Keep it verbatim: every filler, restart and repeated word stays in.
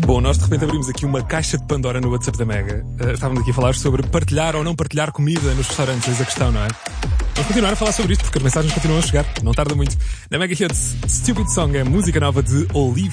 Bom, nós de repente abrimos aqui uma caixa de Pandora no WhatsApp da Mega. Uh, estávamos aqui a falar sobre partilhar ou não partilhar comida nos restaurantes, eis a questão, não é? Vamos continuar a falar sobre isto porque as mensagens continuam a chegar, não tarda muito. Na Mega Hits, Stupid Song é música nova de Olivia.